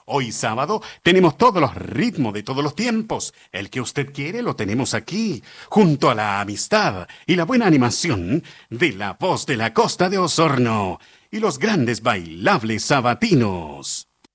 Hoy sábado tenemos todos los ritmos de todos los tiempos. El que usted quiere lo tenemos aquí, junto a la amistad y la buena animación de la voz de la costa de Osorno y los grandes bailables sabatinos.